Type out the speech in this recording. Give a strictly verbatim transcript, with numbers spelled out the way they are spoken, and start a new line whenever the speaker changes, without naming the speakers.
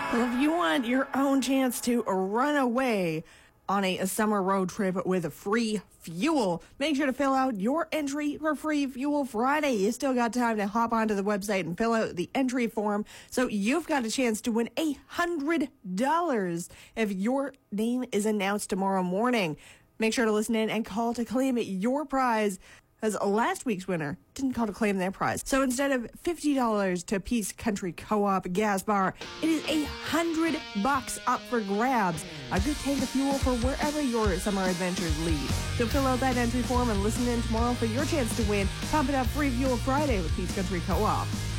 Well, if you want your own chance to run away on a, a summer road trip with free fuel, make sure to fill out your entry for Free Fuel Friday. You still got time to hop onto the website and fill out the entry form. So you've got a chance to win one hundred dollars if your name is announced tomorrow morning. Make sure to listen in and call to claim your prize, as last week's winner didn't call to claim their prize. So instead of fifty dollars to Peace Country Co-op gas bar, it is a hundred bucks up for grabs. A good tank of fuel for wherever your summer adventures lead. So fill out that entry form and listen in tomorrow for your chance to win Pump It Up Free Fuel Friday with Peace Country Co-op.